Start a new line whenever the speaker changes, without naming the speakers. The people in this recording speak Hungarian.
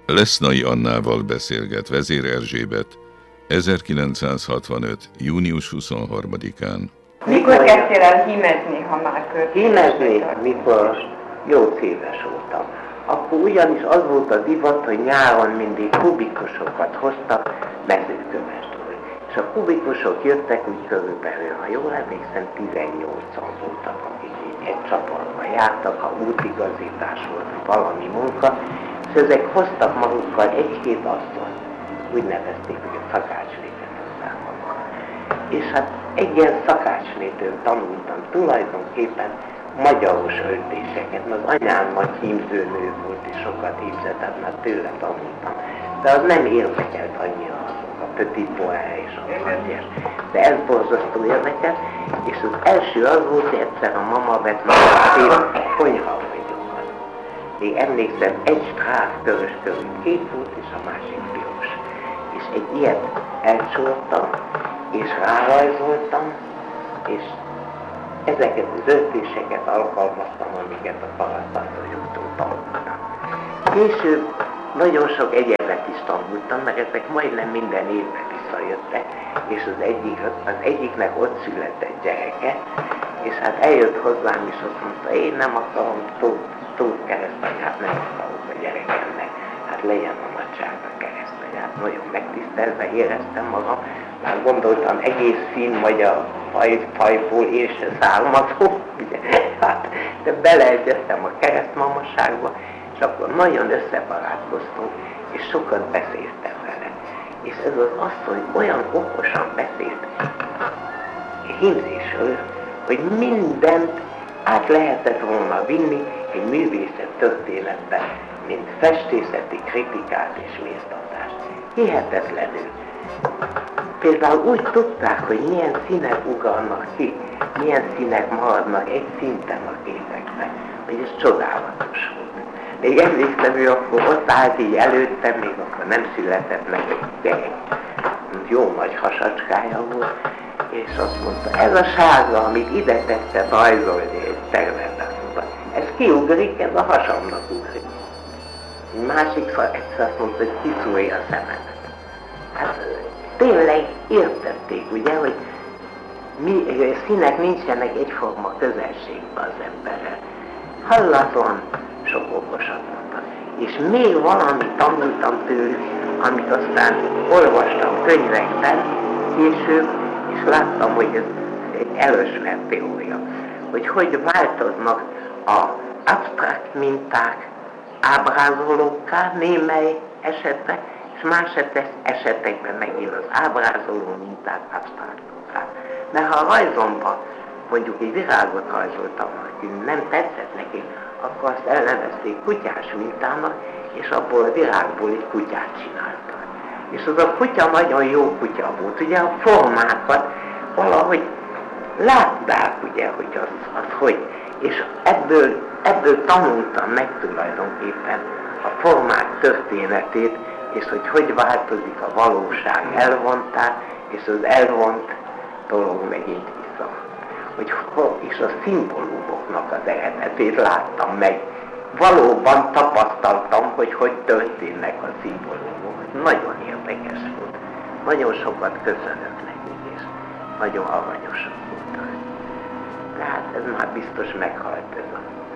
Lesznai Annával beszélget Vezér Erzsébet 1965. június 23-án.
Mikor kezdtél el hímezni, ha már költsél?
Hímezni, mikor 8 éves voltam. Akkor ugyanis az volt a divat, hogy nyáron mindig kubikusokat hoztak mezőkövesdről. És a kubikusok jöttek úgy körülbelül, ha jól emlékszem, 18-an voltak, akik így egy csapatban jártak, ha útigazítás volt, valami munka, és ezek hoztak magukkal egy-két asszonyt. Úgy nevezték, hogy a szakácsnéket hozzák magukkal. És hát egy ilyen szakácsnétől tanultam tulajdonképpen magyaros öltéseket, mert az anyám nagy hímzőnő volt, és sokat hímzett, tehát már tőle tanultam. De az nem érdekelt annyira azok, a Petit Pois és a Frangyes. De ez borzasztó érdekelt, és az első az volt, hogy egyszer a mama vett meg a szép konyhavagyokat. Még emlékszem, egy stráf körös körül kék volt, és a másik piros. És egy ilyet elcsoltam, és rárajzoltam, és ezeket az öltéseket alkalmaztam, amiket a parasztasszonyoktól tanultam. Később nagyon sok egyebet is tanultam, mert ezek majdnem minden évben visszajöttek, és az egyiknek ott született gyereke, és hát eljött hozzám, és azt mondta, én nem akarom Tóth keresztanyát, nem akarok a gyerekemnek, hát legyen a nagysága keresztanyát. Nagyon megtisztelve éreztem magam, már gondoltam, egész finn magyar fajból én se származom, ugye? Hát, de beleegyeztem a keresztmamasságba, és akkor nagyon összebarátkoztunk, és sokat beszéltem vele. És ez az asszony olyan okosan beszélt hímzésről, hogy mindent át lehetett volna vinni egy művészet történetbe, mint festészeti kritikát és méztatást. Hihetetlenül. Például úgy tudták, hogy milyen színek ugrnak ki, milyen színek maradnak egy szinten a képekben, hogy ez csodálatos volt. Még emlékszem, hogy akkor ott állt így előttem, még akkor nem született meg egy gyerek. Jó nagy hasacskája volt, és azt mondta, ez a sárga, amit ide tetted rajzolni egy tervetben, mondta, ez kiugrik, ez a hasamnak ugrik. Egy másikszor egyszer azt mondta, hogy kiszúrja a szememet. Hát tényleg értették, ugye, hogy színek nincsenek egyforma közelségben az emberrel. Hallaton sok okosat mondtak. És még valamit tanultam tőlük, amit aztán olvastam könyvekben később, és láttam, hogy ez egy elismert teória, hogy változnak az absztrakt minták ábrázolókká némely esetben, és más esetekben megint az ábrázoló minták absztraktókká. Mert ha a rajzomban mondjuk egy virágot rajzoltam, hogy nem tetszett neki, akkor azt elnevezték kutyás mintának, és abból a virágból egy kutyát csináltak. És az a kutya nagyon jó kutya volt, ugye a formákat valahogy látták, ugye, hogy az hogy. És ebből tanultam meg tulajdonképpen a formák történetét, és hogy változik a valóság elvontá, és az elvont dolog megint vissza. És a szimbólumoknak az eredetét láttam meg. Valóban tapasztaltam, hogy történnek a szimbólumok. Nagyon érdekes volt. Nagyon sokat köszönök nekik, és nagyon aranyosak voltak. Tehát ez már biztos meghalt ez a